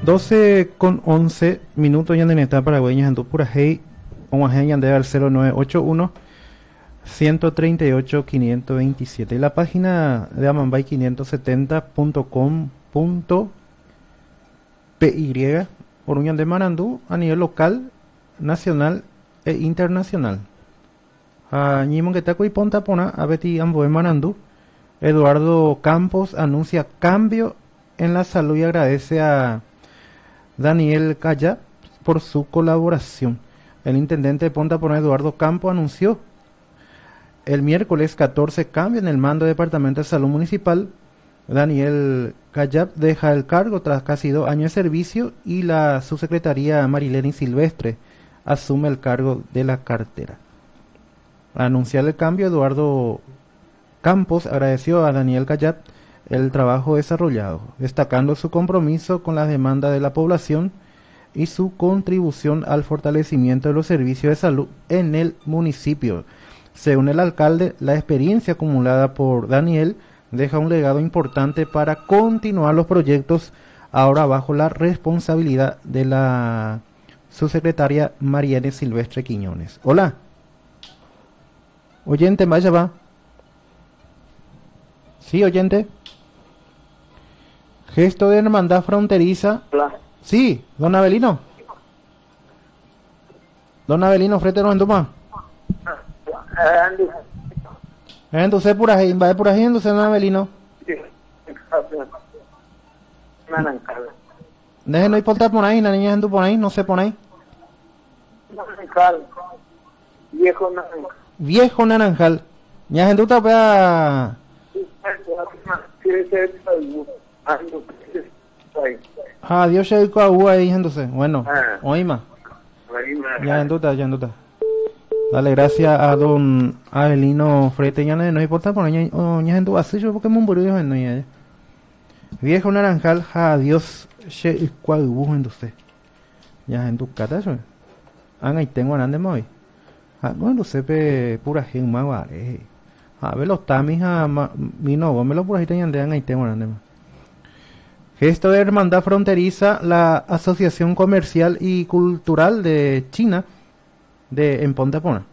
12:11 ya en esta paraguaya en pura hey o ya de al 0981 138 527 y la página de amambay570.com.py Oruñan de Marandú a nivel local, nacional e internacional. A Ñimon que taco y ponta pona a Betty Ambo de Marandú. Eduardo Campos anuncia cambio en la salud y agradece a Daniel Calla por su colaboración. El intendente de Ponta Pona, Eduardo Campos, anunció el miércoles 14 cambio en el mando del Departamento de Salud Municipal. Daniel Callap deja el cargo tras casi 2 años de servicio y la subsecretaría Marileni Silvestre asume el cargo de la cartera. Al anunciar el cambio, Eduardo Campos agradeció a Daniel Callap el trabajo desarrollado, destacando su compromiso con las demandas de la población y su contribución al fortalecimiento de los servicios de salud en el municipio. Según el alcalde, la experiencia acumulada por Daniel deja un legado importante para continuar los proyectos ahora bajo la responsabilidad de la subsecretaria Mariane Silvestre Quiñones. Hola. Oyente, vaya va. Sí, oyente. Gesto de hermandad fronteriza. Hola. Sí, don Abelino. Don Abelino, frente a Tuma. Andy. Entonces, por ahí, va por ahí, entonces, don Abelino. Naranjal. Deje no importar por ahí, la niña ando por ahí, no se pone ahí. Naranjal. Viejo naranjal. Viejo naranjal. Ya gente está para... Dios se dedicó a agua ahí, entonces. Bueno, hoy más. Ya enduta. Dale, gracias a don Avelino Frete. Ya no importa por ahí, ya gente así, yo porque me murió en ya. Viejo naranjal, Dios se dedicó a agua, entonces. Ya gente cata eso. Ahí tengo grande muy. Bueno, sepe pura gente más vale. A ver los tamis a mi no, me lo por ahí tenían ahí tengo grande más. Gesto de hermandad fronteriza, la Asociación Comercial y Cultural de China en Ponta Pona.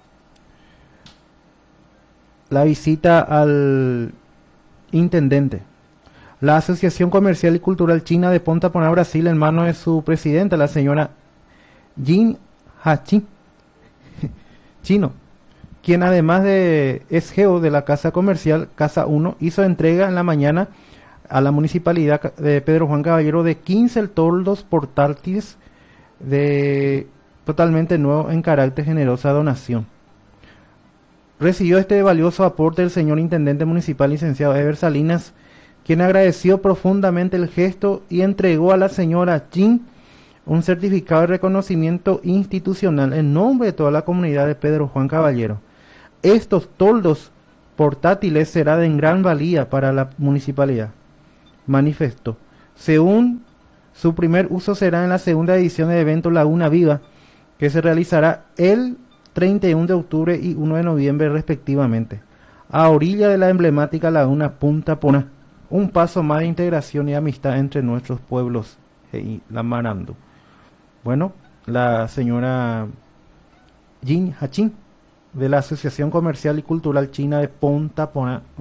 La visita al intendente. La Asociación Comercial y Cultural China de Ponta Pona, Brasil, en manos de su presidenta, la señora Jin Hachin, chino, quien además de es geo de la Casa Comercial Casa 1, hizo entrega en la mañana a la municipalidad de Pedro Juan Caballero de 15 toldos portátiles de totalmente nuevo en carácter generosa donación. Recibió este valioso aporte del señor intendente municipal licenciado Eber Salinas, quien agradeció profundamente el gesto y entregó a la señora Jin un certificado de reconocimiento institucional en nombre de toda la comunidad de Pedro Juan Caballero. Estos toldos portátiles serán de gran valía para la municipalidad, manifestó. Según su primer uso será en la segunda edición del evento Laguna Viva, que se realizará el 31 de octubre y 1 de noviembre respectivamente, a orilla de la emblemática laguna Punta Pona, un paso más de integración y amistad entre nuestros pueblos y la Marandú. Bueno, la señora Jin Hachin de la Asociación Comercial y Cultural China de Ponta Pona